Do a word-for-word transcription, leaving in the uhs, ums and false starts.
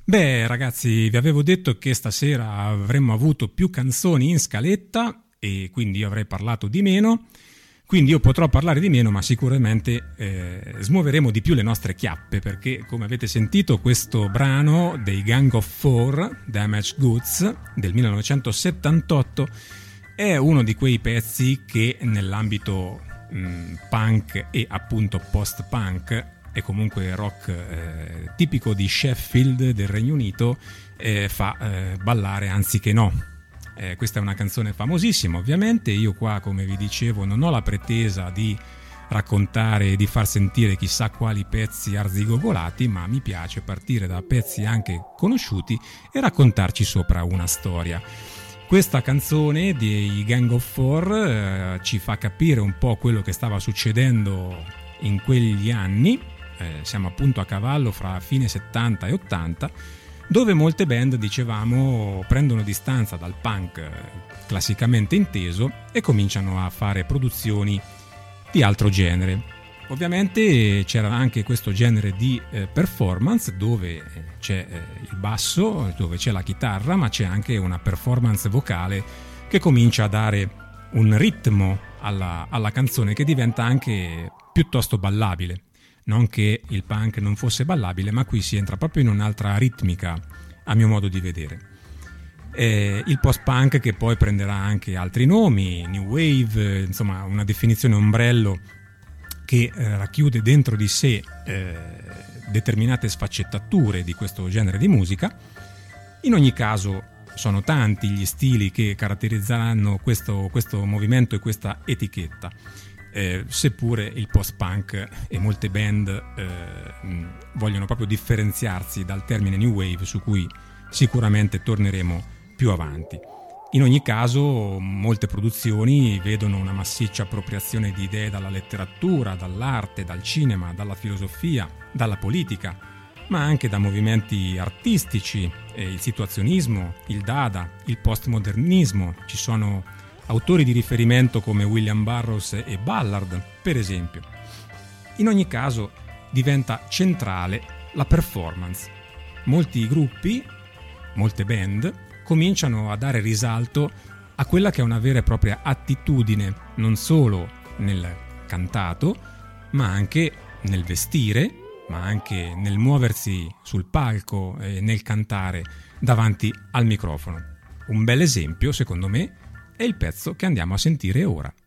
Beh, ragazzi, vi avevo detto che stasera avremmo avuto più canzoni in scaletta e quindi io avrei parlato di meno. Quindi io potrò parlare di meno, ma sicuramente eh, smuoveremo di più le nostre chiappe, perché come avete sentito questo brano dei Gang of Four, Damaged Goods, del millenovecentosettantotto, è uno di quei pezzi che nell'ambito mh, punk e appunto post-punk e comunque rock eh, tipico di Sheffield del Regno Unito eh, fa eh, ballare anziché no. Eh, questa è una canzone famosissima, ovviamente. Io qua, come vi dicevo, non ho la pretesa di raccontare e di far sentire chissà quali pezzi arzigogolati, ma mi piace partire da pezzi anche conosciuti e raccontarci sopra una storia. Questa canzone dei Gang of Four eh, ci fa capire un po' quello che stava succedendo in quegli anni. Eh, siamo appunto a cavallo fra fine settanta e ottanta, dove molte band, dicevamo, prendono distanza dal punk eh, classicamente inteso e cominciano a fare produzioni di altro genere. Ovviamente c'era anche questo genere di eh, performance dove c'è eh, il basso, dove c'è la chitarra, ma c'è anche una performance vocale che comincia a dare un ritmo alla, alla canzone che diventa anche piuttosto ballabile. Non che il punk non fosse ballabile, ma qui si entra proprio in un'altra ritmica, a mio modo di vedere. Eh, il post-punk, che poi prenderà anche altri nomi, new wave, insomma una definizione ombrello che eh, racchiude dentro di sé eh, determinate sfaccettature di questo genere di musica. In ogni caso sono tanti gli stili che caratterizzeranno questo, questo movimento e questa etichetta. Eh, seppure il post-punk e molte band eh, vogliono proprio differenziarsi dal termine new wave, su cui sicuramente torneremo più avanti. In ogni caso molte produzioni vedono una massiccia appropriazione di idee dalla letteratura, dall'arte, dal cinema, dalla filosofia, dalla politica, ma anche da movimenti artistici, eh, il situazionismo, il dada, il postmodernismo. Ci sono autori di riferimento come William Burroughs e Ballard, per esempio. In ogni caso diventa centrale la performance. Molti gruppi, molte band, cominciano a dare risalto a quella che è una vera e propria attitudine, non solo nel cantato, ma anche nel vestire, ma anche nel muoversi sul palco e nel cantare davanti al microfono. Un bel esempio, secondo me, è il pezzo che andiamo a sentire ora.